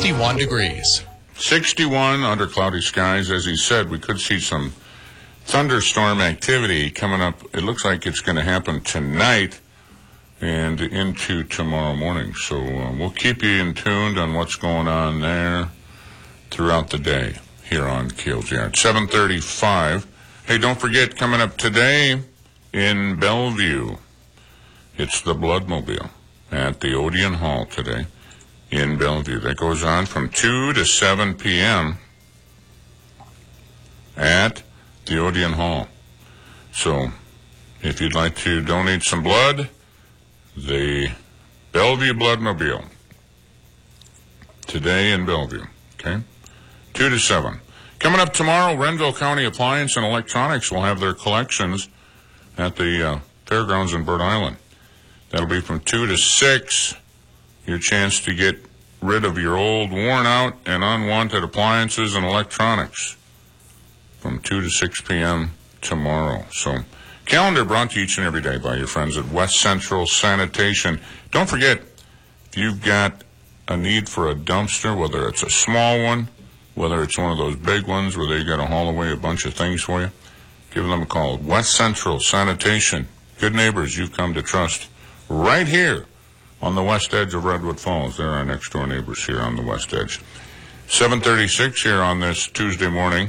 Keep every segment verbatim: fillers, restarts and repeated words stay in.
sixty-one degrees. sixty-one under cloudy skies. As he said, we could see some thunderstorm activity coming up. It looks like it's going to happen tonight and into tomorrow morning. So uh, we'll keep you in tuned on what's going on there throughout the day here on K L J R. seven thirty-five. Hey, don't forget, coming up today in Bellevue, it's the Bloodmobile at the Odeon Hall today in Bellevue. That goes on from two to seven p.m. at the Odeon Hall. So if you'd like to donate some blood, the Bellevue Bloodmobile today in Bellevue, okay? two to seven. Coming up tomorrow, Renville County Appliance and Electronics will have their collections at the uh, fairgrounds in Bird Island. That'll be from two to six. Your chance to get rid of your old, worn out, and unwanted appliances and electronics from two to six p.m. tomorrow. So, calendar brought to you each and every day by your friends at West Central Sanitation. Don't forget, if you've got a need for a dumpster, whether it's a small one, whether it's one of those big ones where they got to haul away a bunch of things for you, give them a call. West Central Sanitation. Good neighbors you've come to trust right here on the west edge of Redwood Falls. They're our next door neighbors here on the west edge. seven thirty-six here on this Tuesday morning.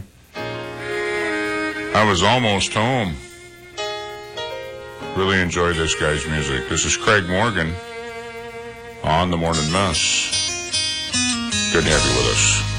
I was almost home. Really enjoyed this guy's music. This is Craig Morgan on the Morning Mess. Good to have you with us.